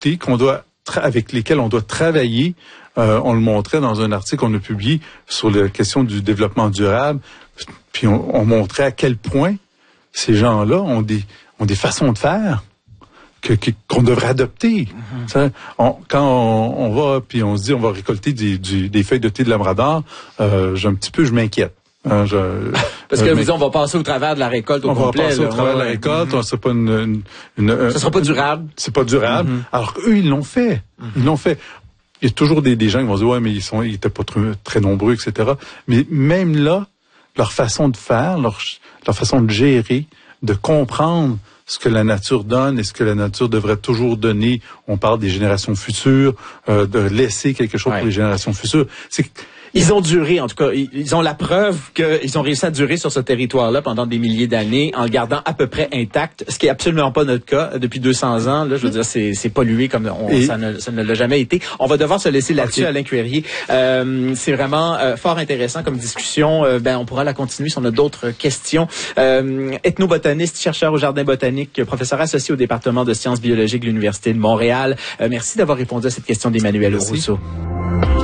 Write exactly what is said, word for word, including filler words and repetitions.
adopter, qu'on doit avec lesquels on doit travailler. Euh, on le montrait dans un article qu'on a publié sur la question du développement durable. Puis on, on montrait à quel point ces gens-là ont des ont des façons de faire que, que qu'on devrait adopter. Mm-hmm. On, quand on, on va puis on se dit on va récolter des, du, des feuilles de thé de Labrador, euh, j'ai un petit peu je m'inquiète. Hein, je, Parce que euh, vous dites, on va passer au travers de la récolte au on complet. On va passer là, au travers ouais, de la récolte. Mm-hmm. C'est pas une, une, une, ça sera pas durable. C'est pas durable. Mm-hmm. Alors qu'eux, ils l'ont fait. Mm-hmm. Ils l'ont fait. Il y a toujours des, des gens qui vont dire, ouais, mais ils sont, ils étaient pas très, très nombreux, et cetera. Mais même là, leur façon de faire, leur, leur façon de gérer, de comprendre ce que la nature donne et ce que la nature devrait toujours donner. On parle des générations futures, euh, de laisser quelque chose ouais. pour les générations futures. C'est Ils ont duré, en tout cas, ils ont la preuve qu'ils ont réussi à durer sur ce territoire-là pendant des milliers d'années en le gardant à peu près intact, ce qui est absolument pas notre cas depuis deux cents ans. Là, je veux dire, c'est, c'est pollué comme on, Et... ça, ne, ça ne l'a jamais été. On va devoir se laisser là-dessus, okay. Alain Cuerrier. Euh, c'est vraiment euh, fort intéressant comme discussion. Euh, ben, on pourra la continuer si on a d'autres questions. Euh, ethnobotaniste, chercheur au Jardin botanique, professeur associé au département de sciences biologiques de l'Université de Montréal. Euh, merci d'avoir répondu à cette question d'Emmanuel Rousseau.